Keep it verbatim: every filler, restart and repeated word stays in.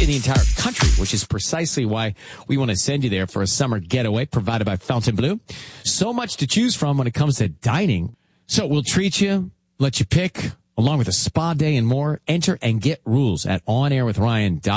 in the entire country, which is precisely why we want to send you there for a summer getaway provided by Fontainebleau. So much to choose from when it comes to dining. So we'll treat you, let you pick, along with a spa day and more. Enter and get rules at on air with ryan dot com.